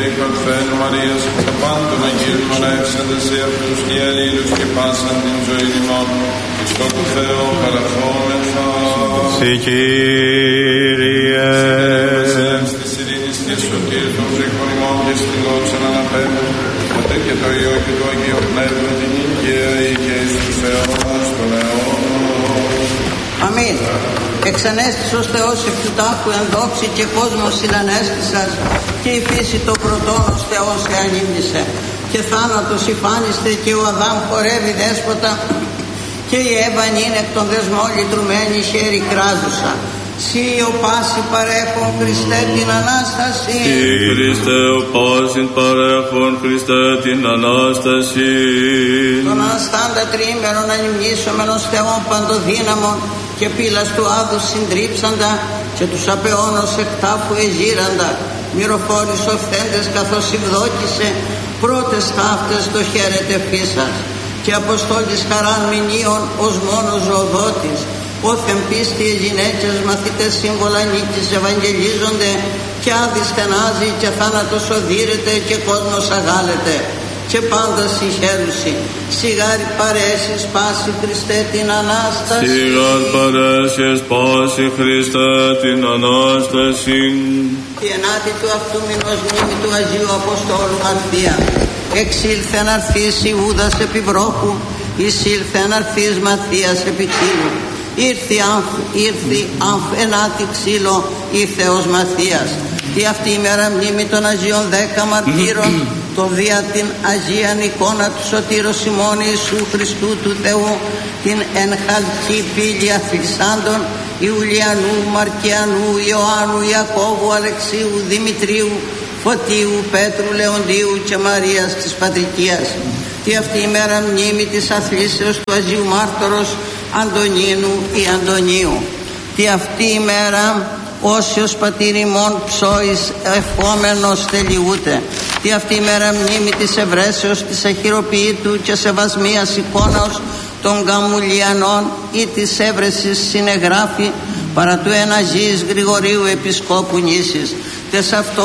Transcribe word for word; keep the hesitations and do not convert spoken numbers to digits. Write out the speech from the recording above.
η Παρθένου Μαρίας, και πάντων Αγίων μονεύσαντες σε αυτούς και αλλήλους και πάσαν την ζωή ημών, Χριστό του Θεό παραχώμεθα. Συ Κύριε. Της ειρήνης και σωτήρ των ψυχών ημών και στην δόξα να αναπέμπουν, ποτέ και το Υιό και το Αγίο Πνεύμα την οικαία ή και εις τους αιώνας των αιώνων. Αμήν. Εξανέστης ως Θεός εκ του τάφου εν δόξη και κόσμος συνανέστησας, και η φύση το πρωτόν ως Θεός εανήμνησε. Και θάνατος υφάνιστε και ο Αδάμ χορεύει δέσποτα, και η Εύα είναι εκ των δεσμών λυτρουμένη χέρι κράζουσα. Συ ο πάση παρέχον Χριστέ την Ανάσταση. Συ Χριστέ ο πάση παρέχον Χριστέ την Ανάσταση. Τον αναστάντα τριήμερον ανυμνήσομεν ως Θεόν παντοδύναμον, και πύλας του άδους συντρίψαντα, και τους απεώνος εκ τάφου εζήραντα. Μυροφόρης οφθέντες καθώς ευδόκησε, πρώτες ταύτες το χαίρετε φύσας. Και αποστόλης χαράν μηνύων ως μόνος ζωοδότης, όθεν πίστιες γυναίκες μαθητές σύμβολα νίκης ευαγγελίζονται, και άδη στενάζει και θάνατος οδύρεται και κόσμος αγάλεται, και πάντα συγχαίρουσι. Σιγάρι παρέσεις πάση Χριστέ την Ανάσταση. Σιγάρ παρέσεις πάση Χριστέ την Ανάσταση. Η ενάτη του αυτού μηνός μνήμη του Αγίου Αποστόλου Μαρθία. Εξήλθεν αρθής Ιούδας επιβρόχου, εισήλθεν αρθής Μαθίας επικύλου. Ήρθη αμφ, ήρθη αμφ ενάτη ξύλο, ήρθε ως Μαθίας. Και αυτή η μέρα μνήμη των Αγίων δέκα μαρτύρων, το δια την Αγίαν εικόνα του Σωτήρου Σιμών Ιησού Χριστού του Θεού, την εν χαλκή πύλη αφιξάντων, Ιουλιανού, Μαρκιανού, Ιωάννου, Ιακώβου, Αλεξίου, Δημητρίου, Φωτίου, Πέτρου, Λεοντίου και Μαρίας της Πατρικίας. Και αυτή η μέρα μνήμη της αθλήσεως του Αγίου Μάρτωρος Αντωνίνου ή Αντωνίου. Και αυτή η μέρα όσιος πατήρ ημών ψώης ευχόμενος τελειούται. Και αυτή η μέρα μνήμη της ευρέσεως της αχυροποιήτου και σεβασμίας εικόνας των Γαμουλιανών ή της έβρεσης συνεγράφη παρά του Εναγής Γρηγορίου Επισκόπου Νήσης. Και σε αυτό